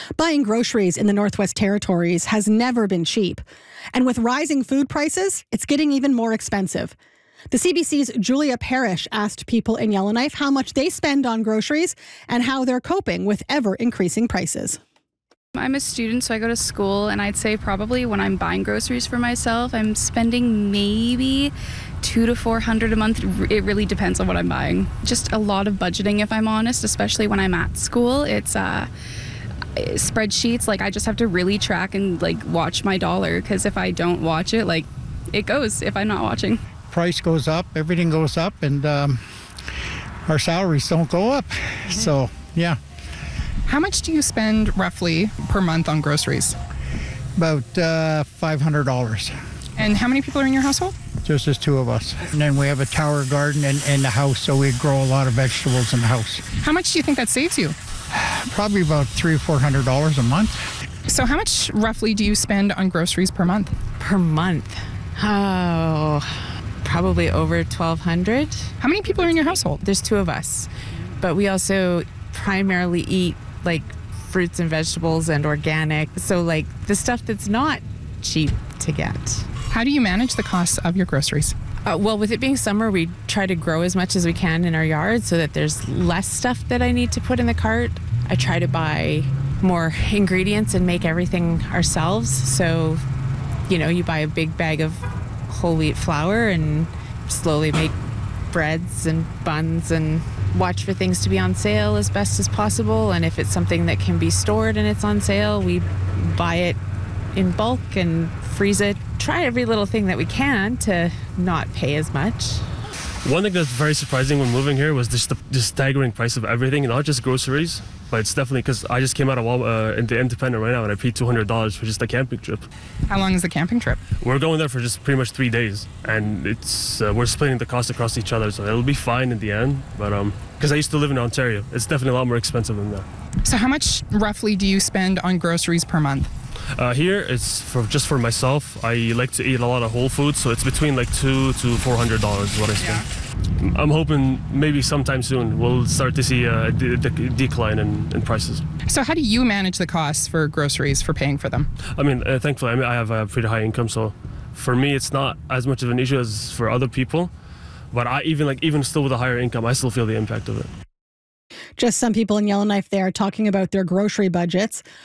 Buying groceries in the Northwest Territories has never been cheap. And with rising food prices, it's getting even more expensive. The CBC's Julia Parrish asked people in Yellowknife how much they spend on groceries and how they're coping with ever-increasing prices. I'm a student, so I go to school, and I'd say probably when I'm buying groceries for myself, I'm spending maybe $200 to $400 a month. It really depends on what I'm buying. Just a lot of budgeting, if I'm honest, especially when I'm at school. It's spreadsheets. Like, I just have to really track and watch my dollar, because if I don't watch it, it goes if I'm not watching. Price goes up, everything goes up, and our salaries don't go up. So, yeah. How much do you spend roughly per month on groceries? About $500. And how many people are in your household? Just as two of us. And then we have a tower garden in the house, so we grow a lot of vegetables in the house. How much do you think that saves you? Probably about $300 or $400 a month. So how much roughly do you spend on groceries per month? Per month? Oh, probably over $1,200. How many people are in your household? There's two of us, but we also primarily eat fruits and vegetables and organic. So the stuff that's not cheap to get. How do you manage the costs of your groceries? Well, with it being summer, we try to grow as much as we can in our yard so that there's less stuff that I need to put in the cart. I try to buy more ingredients and make everything ourselves. So, you buy a big bag of whole wheat flour and slowly make breads and buns and watch for things to be on sale as best as possible. And if it's something that can be stored and it's on sale, we buy it in bulk and freeze it. Try every little thing that we can to not pay as much. One thing that's very surprising when moving here was just the staggering price of everything, not just groceries, but it's definitely because I just came out of Walmart, in the Independent right now, and I paid $200 for just a camping trip. How long is the camping trip? We're going there for just pretty much 3 days, and it's we're splitting the cost across each other, so it'll be fine in the end. But because I used to live in Ontario, it's definitely a lot more expensive than that. So how much roughly do you spend on groceries per month? Here, it's just for myself. I like to eat a lot of whole foods, so it's between $200 to $400 is what I spend. I'm hoping maybe sometime soon we'll start to see a decline in prices. So how do you manage the costs for groceries, for paying for them? Thankfully, I have a pretty high income, so for me, it's not as much of an issue as for other people. But even still with a higher income, I still feel the impact of it. Just some people in Yellowknife there talking about their grocery budgets.